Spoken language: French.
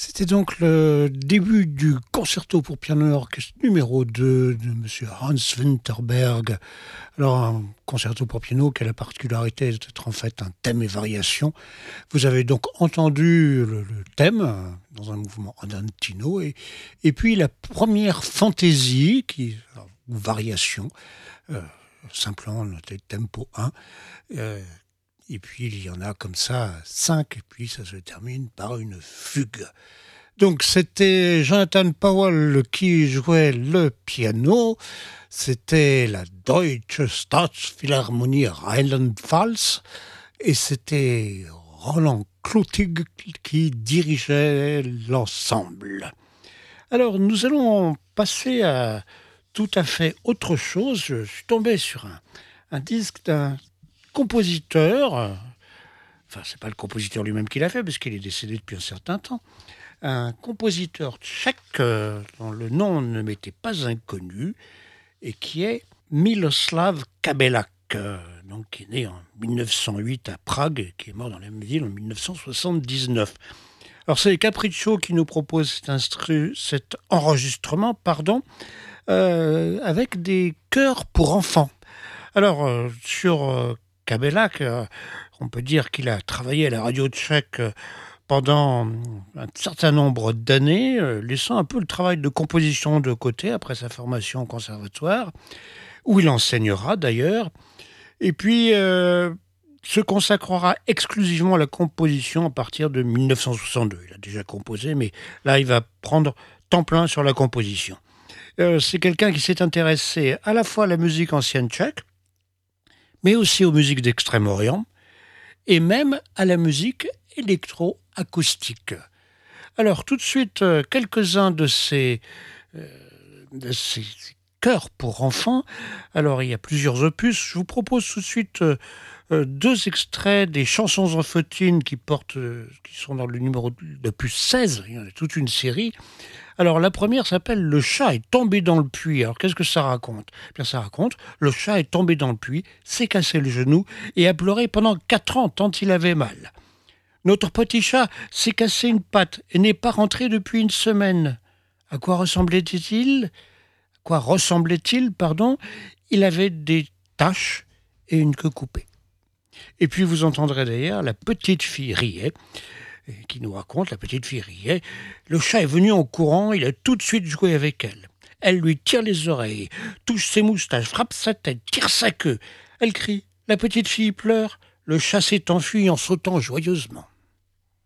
C'était donc le début du concerto pour piano et orchestre numéro 2 de Monsieur Hans Winterberg. Alors, un concerto pour piano qui a la particularité d'être en fait un thème et variation. Vous avez donc entendu le thème dans un mouvement andantino et puis la première fantaisie, ou variation, simplement noté tempo 1. Et puis il y en a comme ça 5, et puis ça se termine par une fugue. Donc c'était Jonathan Powell qui jouait le piano, c'était la Deutsche Staatsphilharmonie Rheinland-Pfalz, et c'était Roland Klutig qui dirigeait l'ensemble. Alors nous allons passer à tout à fait autre chose. Je suis tombé sur un disque d'un compositeur, enfin c'est pas le compositeur lui-même qui l'a fait parce qu'il est décédé depuis un certain temps, un compositeur tchèque dont le nom ne m'était pas inconnu et qui est Miloslav Kabelák, donc qui est né en 1908 à Prague et qui est mort dans la même ville en 1979. Alors c'est Capriccio qui nous propose cet enregistrement, avec des chœurs pour enfants. Alors sur Kabelák, on peut dire qu'il a travaillé à la radio tchèque pendant un certain nombre d'années, laissant un peu le travail de composition de côté après sa formation au conservatoire, où il enseignera d'ailleurs, et puis se consacrera exclusivement à la composition à partir de 1962. Il a déjà composé, mais là il va prendre temps plein sur la composition. C'est quelqu'un qui s'est intéressé à la fois à la musique ancienne tchèque, mais aussi aux musiques d'Extrême-Orient, et même à la musique électro-acoustique. Alors, tout de suite, quelques-uns de ces chœurs pour enfants. Alors, il y a plusieurs opus. Je vous propose tout de suite deux extraits des chansons enfantines qui sont dans le numéro d'opus 16. Il y en a toute une série. Alors, la première s'appelle « Le chat est tombé dans le puits ». Alors, qu'est-ce que ça raconte ? Eh bien, ça raconte « Le chat est tombé dans le puits, s'est cassé le genou et a pleuré pendant 4 ans tant il avait mal. Notre petit chat s'est cassé une patte et n'est pas rentré depuis une semaine. À quoi ressemblait-il ? Il avait des taches et une queue coupée. » Et puis, vous entendrez d'ailleurs la petite fille riait, qui nous raconte, la petite fille riait. Le chat est venu en courant, il a tout de suite joué avec elle. Elle lui tire les oreilles, touche ses moustaches, frappe sa tête, tire sa queue. Elle crie, la petite fille pleure, le chat s'est enfui en sautant joyeusement.